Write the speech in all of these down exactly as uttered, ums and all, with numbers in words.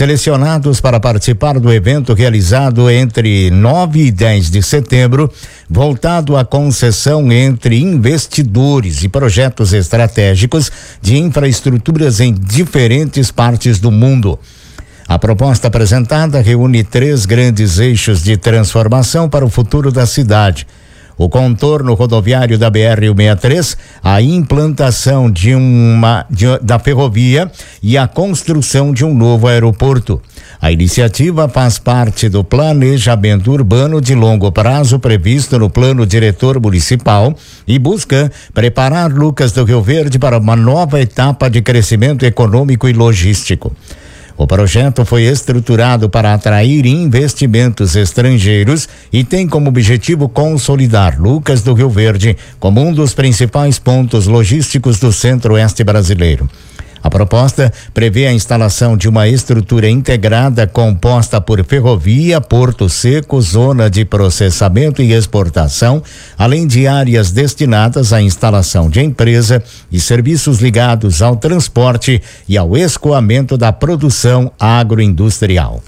selecionados para participar do evento realizado entre nove e dez de setembro, voltado à concessão entre investidores e projetos estratégicos de infraestruturas em diferentes partes do mundo. A proposta apresentada reúne três grandes eixos de transformação para o futuro da cidade: o contorno rodoviário da B R cento e sessenta e três, a implantação de uma de, da ferrovia e a construção de um novo aeroporto. A iniciativa faz parte do planejamento urbano de longo prazo previsto no Plano Diretor Municipal e busca preparar Lucas do Rio Verde para uma nova etapa de crescimento econômico e logístico. O projeto foi estruturado para atrair investimentos estrangeiros e tem como objetivo consolidar Lucas do Rio Verde como um dos principais pontos logísticos do centro-oeste brasileiro. A proposta prevê a instalação de uma estrutura integrada composta por ferrovia, porto seco, zona de processamento e exportação, além de áreas destinadas à instalação de empresa e serviços ligados ao transporte e ao escoamento da produção agroindustrial.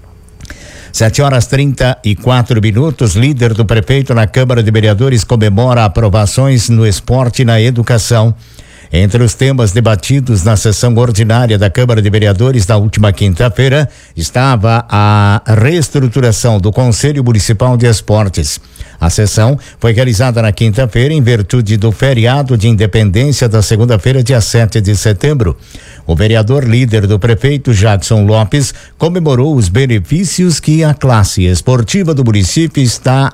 Sete horas trinta e quatro minutos. Líder do prefeito na Câmara de Vereadores comemora aprovações no esporte e na educação. Entre os temas debatidos na sessão ordinária da Câmara de Vereadores da última quinta-feira estava a reestruturação do Conselho Municipal de Esportes. A sessão foi realizada na quinta-feira em virtude do feriado de independência da segunda-feira, dia sete de setembro. O vereador líder do prefeito, Jackson Lopes, comemorou os benefícios que a classe esportiva do município está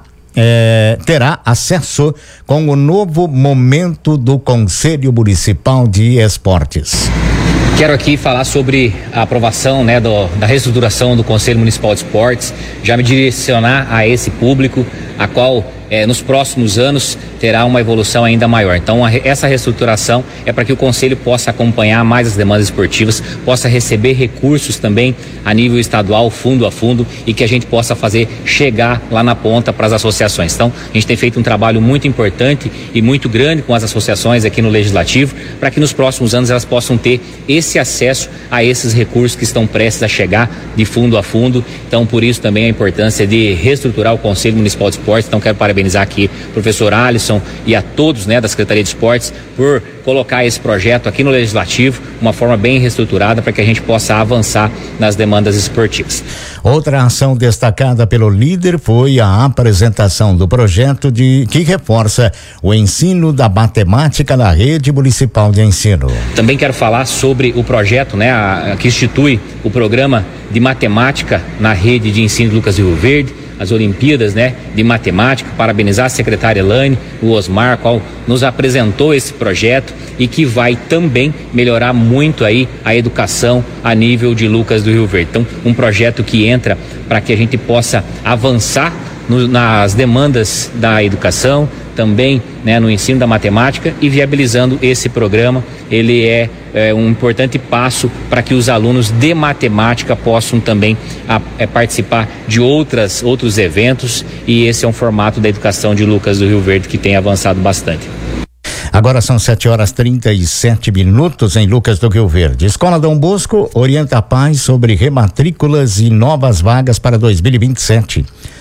É, terá acesso com o novo momento do Conselho Municipal de Esportes. Quero aqui falar sobre a aprovação, né, do, da reestruturação do Conselho Municipal de Esportes, já me direcionar a esse público, a qual eh, nos próximos anos terá uma evolução ainda maior. Então a, essa reestruturação é para que o Conselho possa acompanhar mais as demandas esportivas, possa receber recursos também a nível estadual, fundo a fundo, e que a gente possa fazer chegar lá na ponta para as associações. Então a gente tem feito um trabalho muito importante e muito grande com as associações aqui no Legislativo, para que nos próximos anos elas possam ter esse acesso a esses recursos que estão prestes a chegar de fundo a fundo. Então por isso também a importância de reestruturar o Conselho Municipal de Esportes. Então quero parabenizar aqui o professor Alisson e a todos, né, da Secretaria de Esportes por colocar esse projeto aqui no Legislativo, uma forma bem reestruturada para que a gente possa avançar nas demandas esportivas. Outra ação destacada pelo líder foi a apresentação do projeto de que reforça o ensino da matemática na rede municipal de ensino. Também quero falar sobre o projeto, né, a, a, que institui o programa de matemática na rede de ensino de Lucas do Rio Verde, as Olimpíadas, né, de matemática. Parabenizar a secretária Elaine, o Osmar, qual nos apresentou esse projeto e que vai também melhorar muito aí a educação a nível de Lucas do Rio Verde. Então, um projeto que entra para que a gente possa avançar no, nas demandas da educação, também, né, no ensino da matemática, e viabilizando esse programa. Ele é, é um importante passo para que os alunos de matemática possam também a, é, participar de outras, outros eventos, e esse é um formato da educação de Lucas do Rio Verde que tem avançado bastante. Agora são sete horas trinta e sete minutos em Lucas do Rio Verde. Escola Dom Bosco orienta pais sobre rematrículas e novas vagas para dois mil e vinte e sete.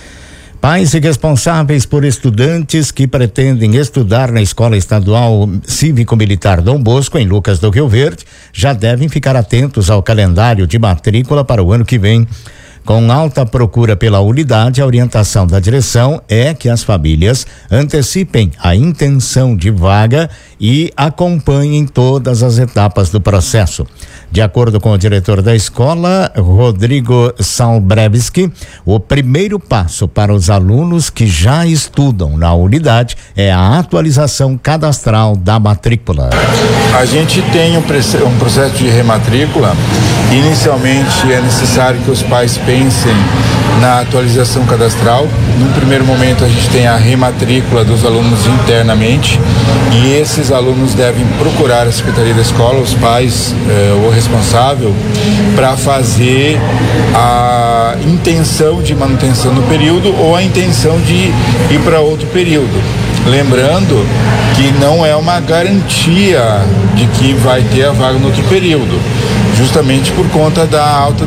Pais e responsáveis por estudantes que pretendem estudar na Escola Estadual Cívico-Militar Dom Bosco, em Lucas do Rio Verde, já devem ficar atentos ao calendário de matrícula para o ano que vem. Com alta procura pela unidade, a orientação da direção é que as famílias antecipem a intenção de vaga e acompanhem todas as etapas do processo. De acordo com o diretor da escola, Rodrigo Salbrevski, o primeiro passo para os alunos que já estudam na unidade é a atualização cadastral da matrícula. A gente tem um, um processo de rematrícula. Inicialmente é necessário que os pais pensem na atualização cadastral. Num primeiro momento a gente tem a rematrícula dos alunos internamente, e esses alunos devem procurar a Secretaria da Escola, os pais eh, ou responsável, para fazer a intenção de manutenção no período ou a intenção de ir para outro período. Lembrando que não é uma garantia de que vai ter a vaga no outro período, justamente por conta da alta